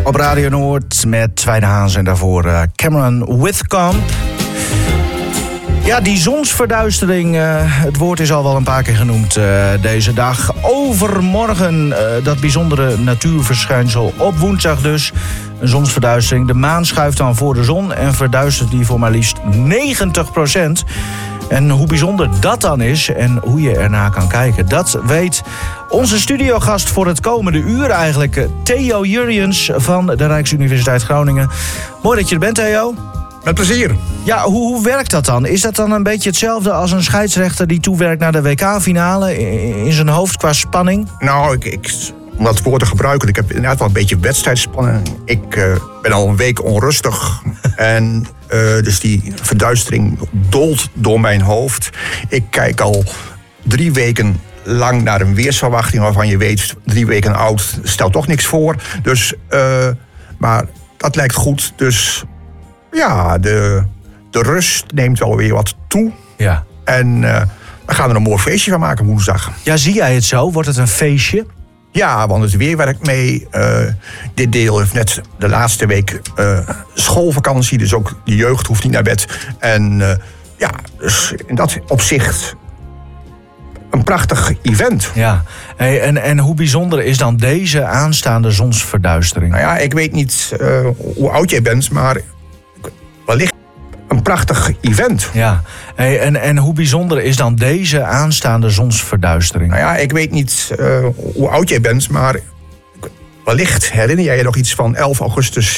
op Radio Noord met Tweede Haans en daarvoor Cameron Withcomb. Ja, die zonsverduistering, het woord is al wel een paar keer genoemd deze dag. Overmorgen dat bijzondere natuurverschijnsel op woensdag dus. Een zonsverduistering. De maan schuift dan voor de zon en verduistert die voor maar liefst 90%. En hoe bijzonder dat dan is en hoe je ernaar kan kijken, dat weet onze studiogast voor het komende uur eigenlijk. Theo Jurriëns van de Rijksuniversiteit Groningen. Mooi dat je er bent, Theo. Met plezier. Ja, hoe werkt dat dan? Is dat dan een beetje hetzelfde als een scheidsrechter die toewerkt naar de WK-finale in zijn hoofd qua spanning? Nou, om dat woord te gebruiken, ik heb inderdaad wel een beetje wedstrijdspanning. Ik ben al een week onrustig en dus die verduistering dolt door mijn hoofd. Ik kijk al 3 weken lang naar een weersverwachting waarvan je weet 3 weken oud stelt toch niks voor. Dus, maar dat lijkt goed. Dus ja, de rust neemt wel weer wat toe. Ja. En we gaan er een mooi feestje van maken woensdag. Ja, zie jij het zo? Wordt het een feestje? Ja, want het weer werkt mee. Dit deel heeft net de laatste week schoolvakantie. Dus ook de jeugd hoeft niet naar bed. En ja, dus in dat opzicht een prachtig event. Ja, en hoe bijzonder is dan deze aanstaande zonsverduistering? Nou ja, ik weet niet hoe oud jij bent, maar wellicht een prachtig event. Ja, en hoe bijzonder is dan deze aanstaande zonsverduistering? Nou ja, ik weet niet hoe oud jij bent, maar wellicht herinner jij je nog iets van 11 augustus